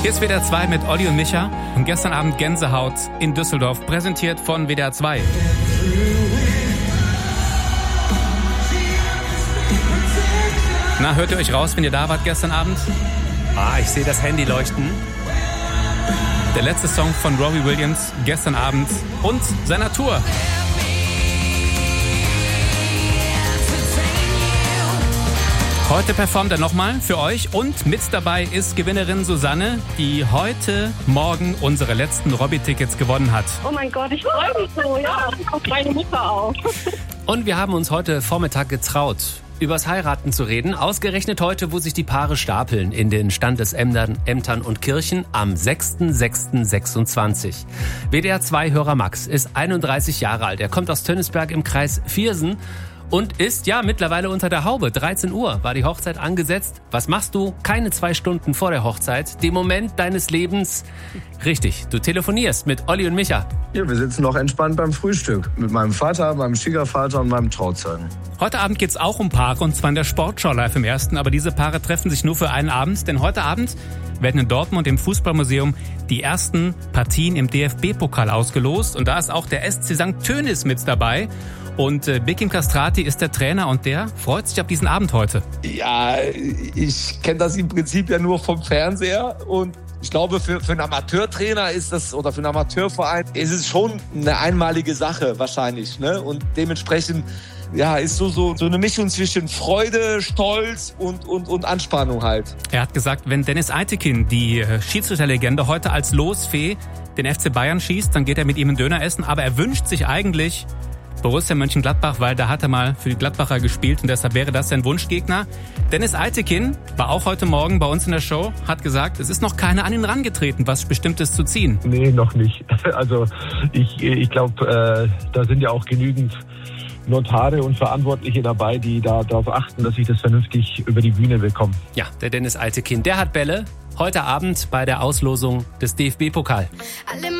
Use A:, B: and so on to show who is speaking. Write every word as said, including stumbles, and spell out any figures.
A: Hier ist W D R zwei mit Olli und Micha und gestern Abend Gänsehaut in Düsseldorf, präsentiert von W D R zwei. Na, hört ihr euch raus, wenn ihr da wart gestern Abend?
B: Ah, ich sehe das Handy leuchten.
A: Der letzte Song von Robbie Williams gestern Abend und seiner Tour. Heute performt er nochmal für euch und mit dabei ist Gewinnerin Susanne, die heute Morgen unsere letzten Robby-Tickets gewonnen hat.
C: Oh mein Gott, ich freue mich so, ja. Auf meine Mutter auch.
B: Und wir haben uns heute Vormittag getraut, übers Heiraten zu reden. Ausgerechnet heute, wo sich die Paare stapeln in den Standesämtern Ämtern und Kirchen am sechster sechster sechsundzwanzig. W D R zwei-Hörer Max ist einunddreißig Jahre alt. Er kommt aus Tönnesberg im Kreis Viersen. Und ist ja mittlerweile unter der Haube. dreizehn Uhr war die Hochzeit angesetzt. Was machst du? Keine zwei Stunden vor der Hochzeit. Den Moment deines Lebens. Richtig, du telefonierst mit Olli und Micha.
D: Ja, wir sitzen noch entspannt beim Frühstück. Mit meinem Vater, meinem Schwiegervater und meinem Trauzeugen.
A: Heute Abend geht's auch um Paare und zwar in der Sportschau live im Ersten. Aber diese Paare treffen sich nur für einen Abend. Denn heute Abend werden in Dortmund im Fußballmuseum die ersten Partien im D F B-Pokal ausgelost. Und da ist auch der S C Sankt Tönis mit dabei. Und äh, Bekim Castrati ist der Trainer und der freut sich auf diesen Abend heute.
E: Ja, ich kenne das im Prinzip ja nur vom Fernseher und ich glaube, für, für einen Amateurtrainer ist das, oder für einen Amateurverein, ist es schon eine einmalige Sache wahrscheinlich, ne? Und dementsprechend, ja, ist so, so, so eine Mischung zwischen Freude, Stolz und, und, und Anspannung halt.
A: Er hat gesagt, wenn Dennis Eitekin, die äh, Schiedsrichterlegende, heute als Losfee den F C Bayern schießt, dann geht er mit ihm einen Döner essen, aber er wünscht sich eigentlich Borussia Mönchengladbach, weil da hat er mal für die Gladbacher gespielt und deshalb wäre das sein Wunschgegner. Dennis Eitekin war auch heute Morgen bei uns in der Show, hat gesagt, es ist noch keiner an ihn rangetreten, was Bestimmtes zu ziehen.
F: Nee, noch nicht. Also ich, ich glaube, äh, da sind ja auch genügend Notare und Verantwortliche dabei, die da darauf achten, dass ich das vernünftig über die Bühne bekomme.
B: Ja, der Dennis Eitekin, der hat Bälle heute Abend bei der Auslosung des D F B-Pokal.